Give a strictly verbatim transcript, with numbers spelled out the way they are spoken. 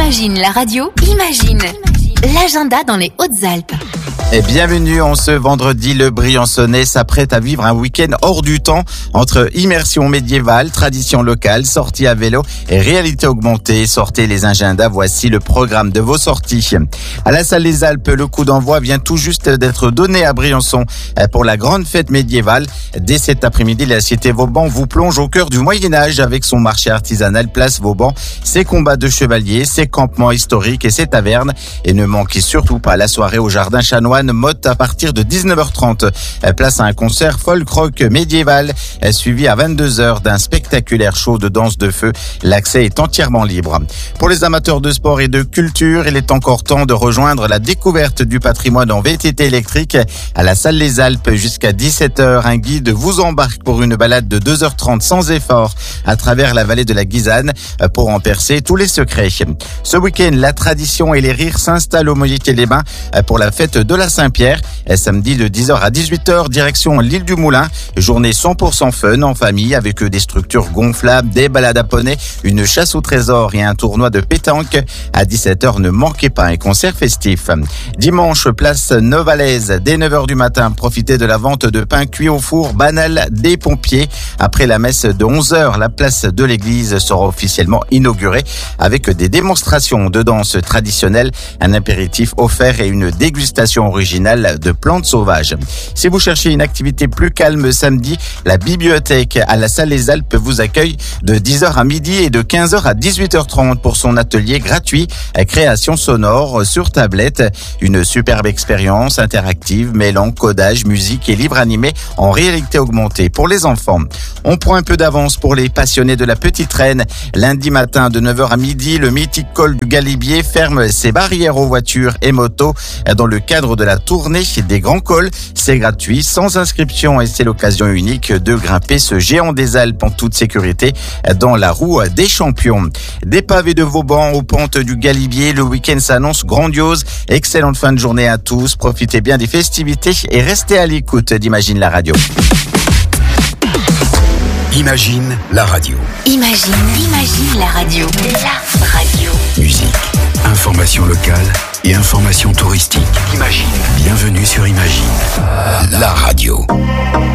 Imagine la radio, imagine l'agenda dans les Hautes-Alpes. Et bienvenue en ce vendredi, le Briançonnais s'apprête à vivre un week-end hors du temps entre immersion médiévale, tradition locale, sortie à vélo et réalité augmentée. Sortez les agendas, voici le programme de vos sorties. À la salle des Alpes, le coup d'envoi vient tout juste d'être donné à Briançon pour la grande fête médiévale. Dès cet après-midi, la cité Vauban vous plonge au cœur du Moyen-Âge avec son marché artisanal Place Vauban, ses combats de chevaliers, ses campements historiques et ses tavernes. Et ne manquez surtout pas la soirée au Jardin Chanoine Motte à partir de dix-neuf heures trente. Place à un concert folk rock médiéval suivi à vingt-deux heures d'un spectaculaire show de danse de feu. L'accès est entièrement libre. Pour les amateurs de sport et de culture, il est encore temps de rejoindre la découverte du patrimoine en V T T électrique à la salle Les Alpes jusqu'à dix-sept heures. Un guide vous embarque pour une balade de deux heures trente sans effort à travers la vallée de la Guisane pour en percer tous les secrets. Ce week-end, la tradition et les rires s'installent au Moyetier-les-Bains pour la fête de la Saint-Pierre. Samedi de dix heures à dix-huit heures, direction l'île du Moulin. Journée cent pour cent fun en famille avec des structures gonflables, des balades à poney, une chasse au trésor et un tournoi de pétanque. À dix-sept heures, ne manquez pas un concert festif. Dimanche, place Novalaise. Dès neuf heures du matin, profitez de la vente de pain cuit au four banal des pompiers. Après la messe de onze heures, la place de l'église sera officiellement inaugurée avec des démonstrations de danse traditionnelle, un apéritif offert et une dégustation originale de plantes sauvages. Si vous cherchez une activité plus calme samedi, la bibliothèque à la salle Les Alpes vous accueille de dix heures à midi et de quinze heures à dix-huit heures trente pour son atelier gratuit création sonore sur tablette. Une superbe expérience interactive mêlant codage, musique et livres animés en réalité augmentée pour les enfants. On prend un peu d'avance pour les passionnés de la petite reine. Lundi matin de neuf heures à midi, le mythique col du Galibier ferme ses barrières aux voitures et motos dans le cadre de la tournée des grands cols. C'est gratuit, sans inscription et c'est l'occasion unique de grimper ce géant des Alpes en toute sécurité dans la roue des champions. Des pavés de Vauban aux pentes du Galibier, le week-end s'annonce grandiose. Excellente fin de journée à tous, profitez bien des festivités et restez à l'écoute d'Imagine la radio. Imagine la radio. Imagine, imagine la radio. La radio. Musique, information locale et information touristique. Imagine. Bienvenue sur Imagine la radio.